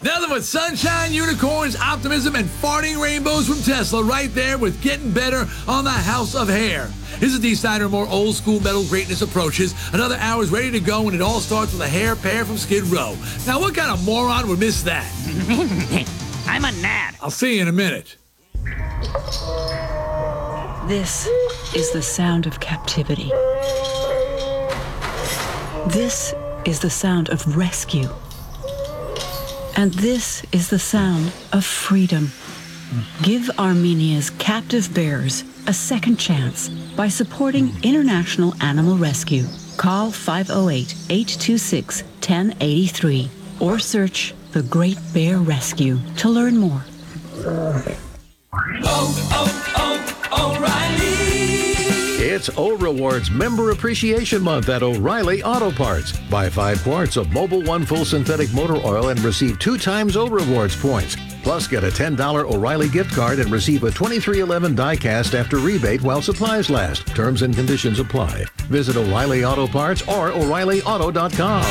Nothing but sunshine, unicorns, optimism, and farting rainbows from Tesla right there with Getting Better on the House of Hair. This is D-Snyder, more old school metal greatness approaches. Another hour is ready to go, and it all starts with a hair pair from Skid Row. Now, what kind of moron would miss that? I'm a gnat. I'll see you in a minute. This is the sound of captivity. This is the sound of rescue. And this is the sound of freedom. Give Armenia's captive bears a second chance by supporting International Animal Rescue. Call 508-826-1083 or search The Great Bear Rescue to learn more. O'Reilly. It's O-Rewards Member Appreciation Month at O'Reilly Auto Parts. Buy 5 quarts of Mobil 1 full synthetic motor oil and receive 2 times O-Rewards points. Plus, get a $10 O'Reilly gift card and receive a 2311 die-cast after rebate while supplies last. Terms and conditions apply. Visit O'Reilly Auto Parts or O'ReillyAuto.com.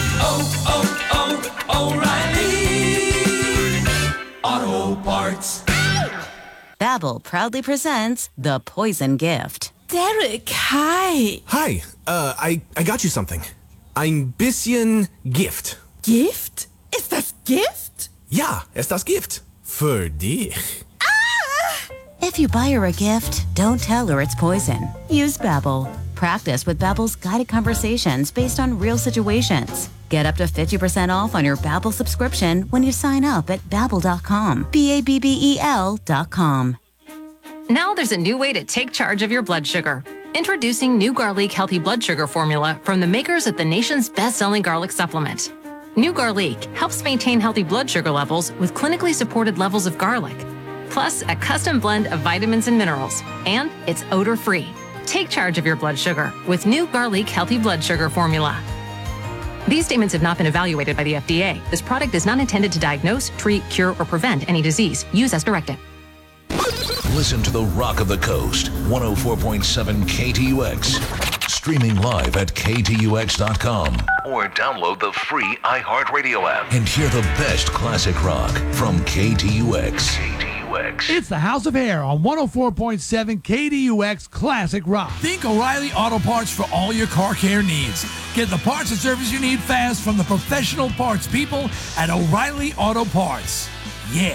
O'Reilly Auto Parts. Babbel proudly presents The Poison Gift. Derek, hi. Hi, I got you something. Ein bisschen Gift. Gift? Ist das Gift? Ja, ist das Gift. Für dich. If you buy her a gift, don't tell her it's poison. Use Babbel. Practice with Babbel's guided conversations based on real situations. Get up to 50% off on your Babbel subscription when you sign up at Babbel.com. Babbel.com. Now there's a new way to take charge of your blood sugar. Introducing new Garlic Healthy Blood Sugar Formula from the makers of the nation's best-selling garlic supplement. New Garlic helps maintain healthy blood sugar levels with clinically supported levels of garlic, plus a custom blend of vitamins and minerals, and it's odor-free. Take charge of your blood sugar with new Garlic Healthy Blood Sugar Formula. These statements have not been evaluated by the FDA. This product is not intended to diagnose, treat, cure, or prevent any disease. Use as directed. Listen to the Rock of the Coast, 104.7 KTUX. Streaming live at KTUX.com. Or download the free iHeartRadio app. And hear the best classic rock from KTUX. It's the House of Hair on 104.7 KDUX Classic Rock. Think O'Reilly Auto Parts for all your car care needs. Get the parts and service you need fast from the professional parts people at O'Reilly Auto Parts. Yeah.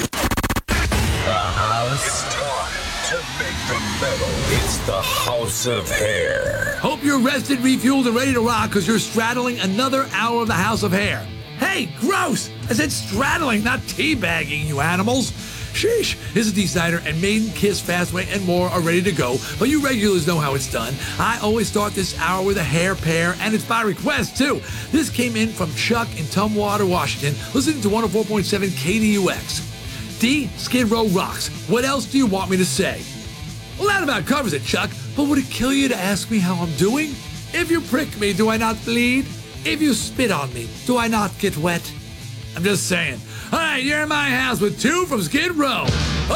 It's time to make the metal. It's the House of Hair. Hope you're rested, refueled, and ready to rock because you're straddling another hour of the House of Hair. Hey, gross! I said straddling, not teabagging, you animals. Sheesh. This is D-Snyder, and Maiden, Kiss, Fastway, and more are ready to go, but you regulars know how it's done. I always start this hour with a hair pair, and it's by request, too. This came in from Chuck in Tumwater, Washington, listening to 104.7 KDUX. D, Skid Row rocks. What else do you want me to say? Well, that about covers it, Chuck, but would it kill you to ask me how I'm doing? If you prick me, do I not bleed? If you spit on me, do I not get wet? I'm just saying. All right, you're in my house with 2 from Skid Row.